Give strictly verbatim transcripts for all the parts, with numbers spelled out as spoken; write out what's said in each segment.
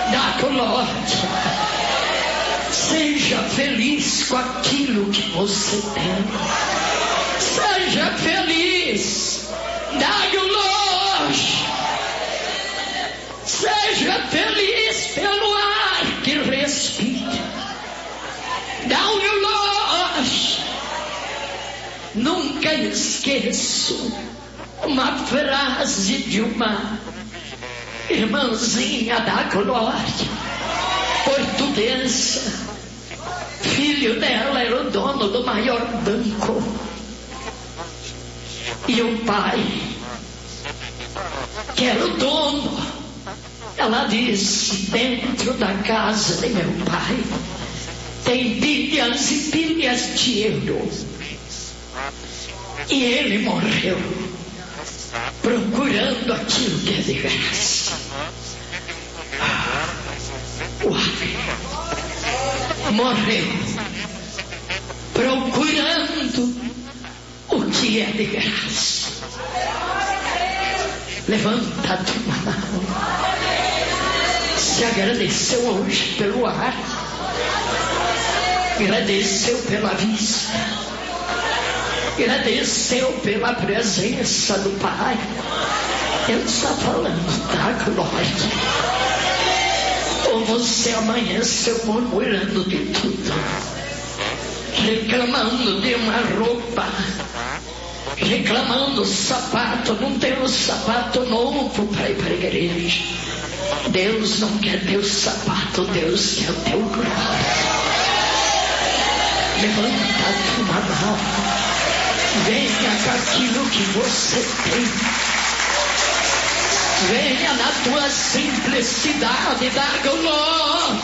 Dá glória. Seja feliz com aquilo que você tem. Seja feliz. Dá glória. Seja feliz pelo ar que respira. Dá glória. Nunca esqueço uma frase de uma irmãzinha da glória, portuguesa. Filho dela era o dono do maior banco. E o pai, que era o dono, ela disse: dentro da casa de meu pai tem pilhas e pilhas de ouro. E ele morreu procurando aquilo que é de graça. Uai. Morreu procurando o que é de graça. Levanta a tua mão. Se agradeceu hoje pelo ar, agradeceu pela vista, agradeceu pela presença do Pai. Ele está falando da glória. Ou você amanheceu murmurando de tudo, reclamando de uma roupa, reclamando sapato, não tem um sapato novo para ir para a igreja. Deus não quer teu sapato, Deus quer o teu glória. Levanta a tua mão. Venha com aquilo que você tem. Venha na tua simplicidade da glória.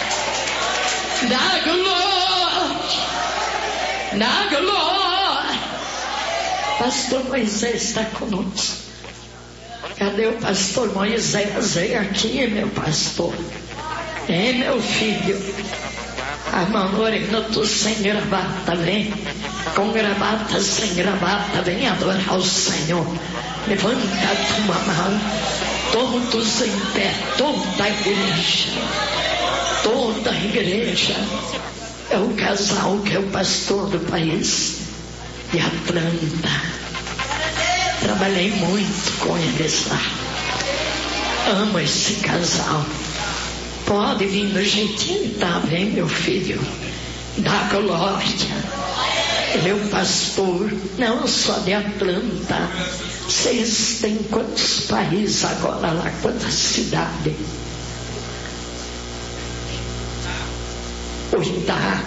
Da glória. Da glória. Pastor Moisés está conosco. Cadê o pastor Moisés? Vem aqui, meu pastor. É, meu filho. A mão morena, tu sem gravata, vem. Com gravata, sem gravata, vem adorar o Senhor. Levanta a tua mão. Todos em pé, toda a igreja. Toda a igreja. É o casal que é o pastor do país de Atlanta. Trabalhei muito com eles lá. Amo esse casal. Pode vir do jeitinho, tá? Vem, meu filho. Dá glória. Ele é o pastor, não só de Atlanta. Vocês têm quantos países agora lá? Quantas cidades? Utah,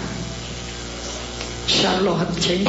Charlotte,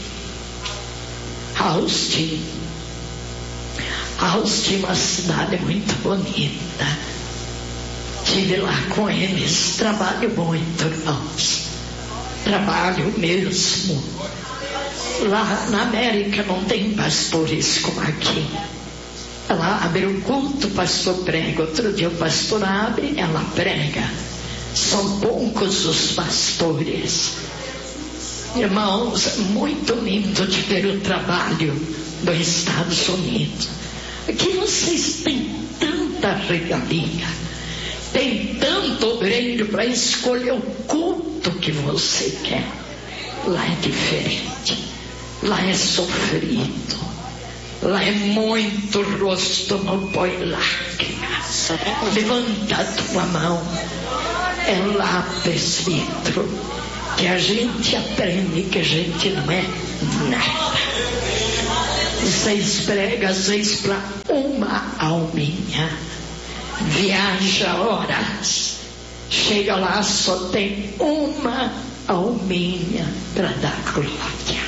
Austin. Austin é uma cidade muito bonita. Estive lá com eles. Trabalho muito, irmãos. Trabalho mesmo. Lá na América não tem pastores como aqui. Ela abre o culto, o pastor prega. Outro dia o pastor abre, ela prega. São poucos os pastores. Irmãos, muito lindo de ver o trabalho dos Estados Unidos. Aqui vocês têm tanta regalia, tem tanto obreiro para escolher o culto que você quer. Lá é diferente. Lá é sofrido. Lá é muito rosto no põe lágrimas. Levanta a tua mão. É lá, presbítero, que a gente aprende que a gente não é nada. Vocês pregam às vezes para uma alminha. Viaja horas. Chega lá, só tem uma alminha para dar glória.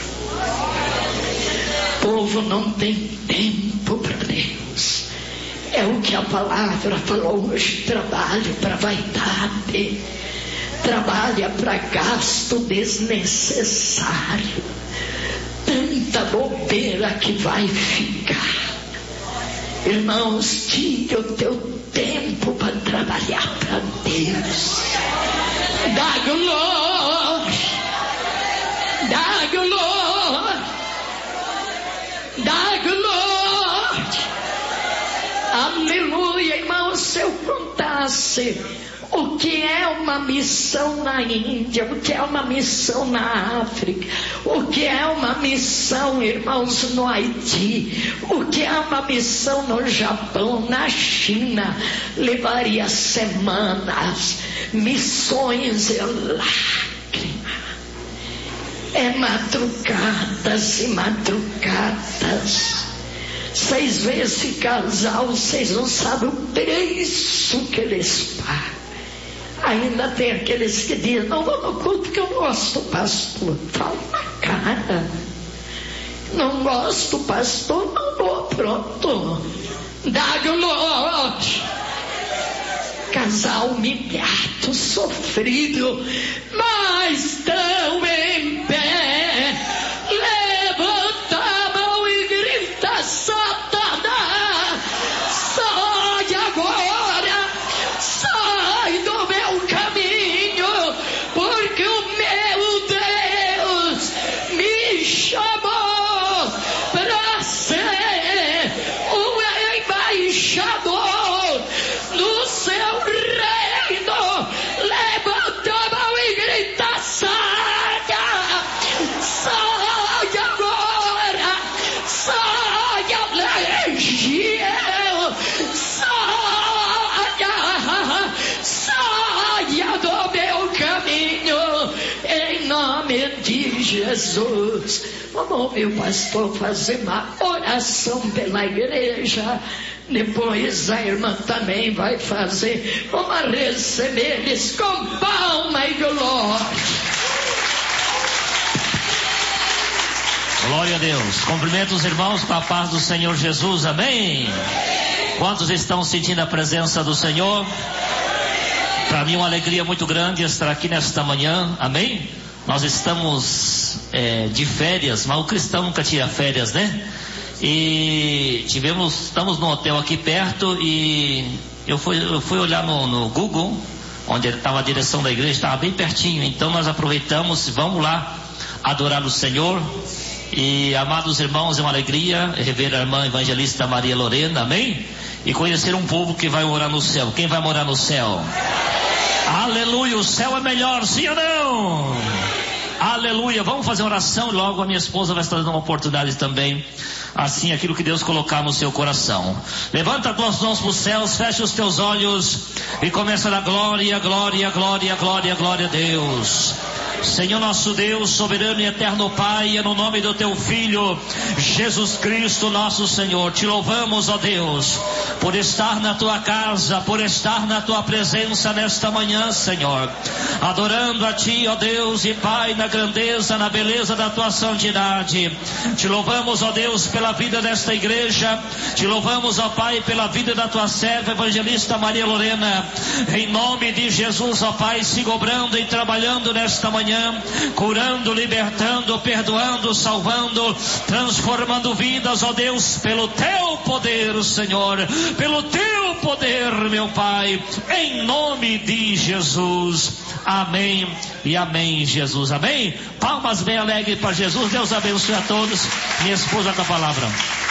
O povo não tem tempo para Deus. É o que a palavra falou hoje. Trabalho para vaidade. Trabalha para gasto desnecessário. Tanta bobeira que vai ficar. Irmãos, tire o teu tempo para trabalhar para Deus. Dá glória. Dá glória. Dá glória. Aleluia, irmãos. Se eu contasse você o que é uma missão na Índia, o que é uma missão na África, o que é uma missão, irmãos, no Haiti, o que é uma missão no Japão, na China, levaria semanas. Missões é lágrima, é madrugadas e madrugadas. Vocês veem esse casal, vocês não sabem o preço que eles pagam. Ainda tem aqueles que dizem, não vou no culto porque eu não gosto do pastor. Fala na cara. Não gosto do pastor, não vou, pronto. Dá glória. Casal humilhado, sofrido, mas tão em pé. Levanta a mão e grita, Satanás, sai agora, sai do meu caminho, porque o meu Deus me chamou para ser um embaixador do seu reino. Levanta a mão e grita, saia, saia agora, saia legião, saia, saia do meu caminho, em nome de Jesus. Vamos ouvir o pastor fazer uma oração pela igreja. Depois a irmã também vai fazer. Vamos receber eles com palma e glória. Glória a Deus. Cumprimento os irmãos com a paz do Senhor Jesus. Amém. Quantos estão sentindo a presença do Senhor? Para mim é uma alegria muito grande estar aqui nesta manhã. Amém. Nós estamos é, de férias, mas o cristão nunca tira férias, né? E tivemos, estamos num hotel aqui perto e eu fui, eu fui olhar no, no Google, onde estava a direção da igreja, estava bem pertinho. Então nós aproveitamos, vamos lá adorar o Senhor. E amados irmãos, é uma alegria rever a irmã evangelista Maria Lorena, amém? E conhecer um povo que vai morar no céu. Quem vai morar no céu? Aleluia, o céu é melhor, sim ou não? Aleluia, vamos fazer oração e logo a minha esposa vai estar dando uma oportunidade também. Assim, aquilo que Deus colocar no seu coração. Levanta as tuas mãos para os céus, fecha os teus olhos e começa a dar glória, glória, glória, glória, glória a Deus. Senhor nosso Deus, soberano e eterno Pai, é no nome do Teu Filho, Jesus Cristo nosso Senhor, te louvamos, ó Deus, por estar na Tua casa, por estar na Tua presença nesta manhã, Senhor, adorando a Ti, ó Deus e Pai, na grandeza, na beleza da Tua santidade. Te louvamos, ó Deus, pela vida desta igreja, te louvamos, ó Pai, pela vida da Tua serva, evangelista Maria Lorena, em nome de Jesus, ó Pai, siga obrando e trabalhando nesta manhã, curando, libertando, perdoando, salvando, transformando vidas, ó Deus, pelo Teu poder, Senhor, pelo Teu poder, meu Pai, em nome de Jesus, amém e amém, Jesus, amém. Palmas bem alegres para Jesus. Deus abençoe a todos. Minha esposa com a palavra.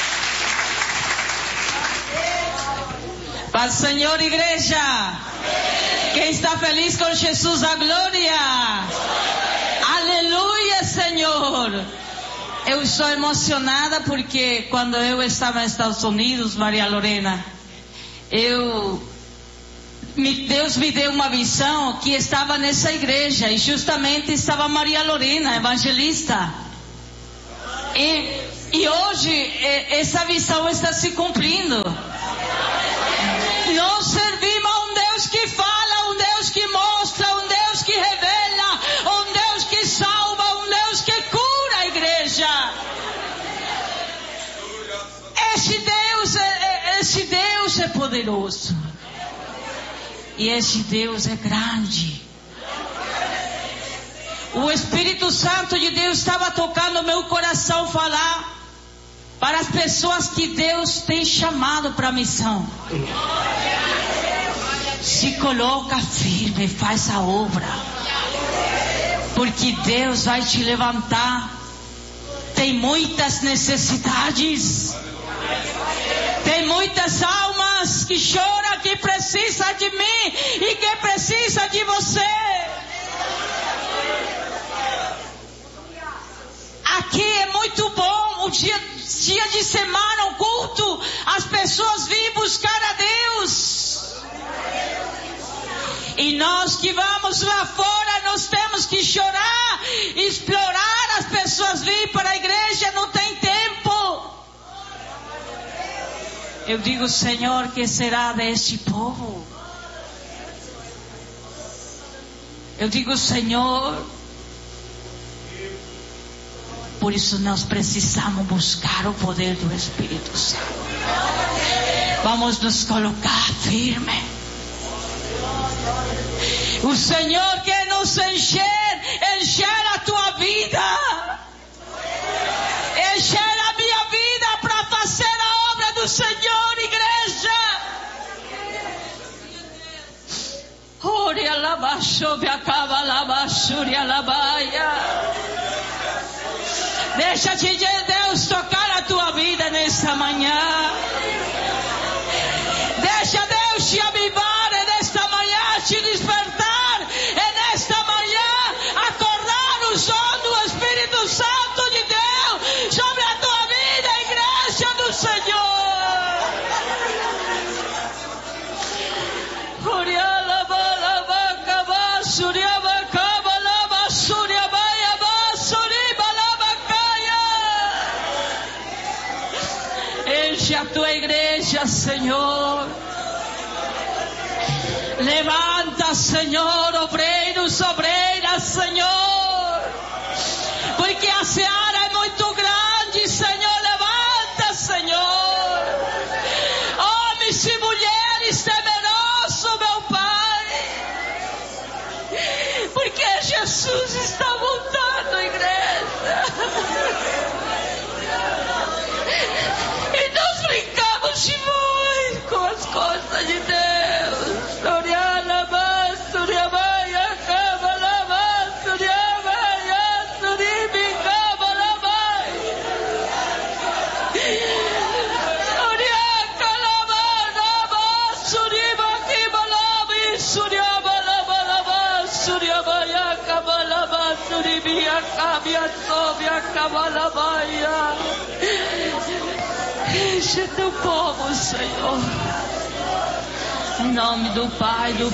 Paz do Senhor, igreja. Quem está feliz com Jesus, a glória. Aleluia, Senhor. Eu estou emocionada porque quando eu estava nos Estados Unidos, Maria Lorena, eu, Deus me deu uma visão que estava nessa igreja e justamente estava Maria Lorena, evangelista. E, e hoje essa visão está se cumprindo. Nós servimos a um Deus que fala, um Deus que mostra, um Deus que revela, um Deus que salva, um Deus que cura a igreja. Esse Deus é, esse Deus é poderoso. E esse Deus é grande. O Espírito Santo de Deus estava tocando meu coração falar para as pessoas que Deus tem chamado para a missão. Se coloca firme, faz a obra, porque Deus vai te levantar. Tem muitas necessidades, tem muitas almas que choram, que precisam de mim, ninguém precisa de você. Aqui é muito bom, o dia, dia de semana, o culto, as pessoas vêm buscar a Deus. E nós que vamos lá fora, nós temos que chorar, explorar, as pessoas vêm para a igreja, não tem tempo. Eu digo, Senhor, que será deste povo? Eu digo, Senhor, por isso nós precisamos buscar o poder do Espírito Santo. Vamos nos colocar firme. O Senhor quer nos encher, encher a tua vida, encher a minha vida para fazer a obra do Senhor, igreja. Ore alabaxo, me acaba alabaxuri alabaia. Deixa de Deus tocar a tua vida nessa manhã. Deixa Deus te avivar nesta manhã, te despertar. É nesta manhã acordar o som do Espírito Santo de Deus sobre a tua vida, igreja do Senhor. Enche a tua igreja, Senhor. Levanta, Senhor, obreiros, obreiras, Senhor. Porque a seara é muito grande, Senhor. Levanta, Senhor. Homens e mulheres temerosos, meu Pai. Porque Jesus está voltando, igreja. E nós brincamos demais com as coisas de Deus. Enche teu povo, Senhor. Em nome do Pai, do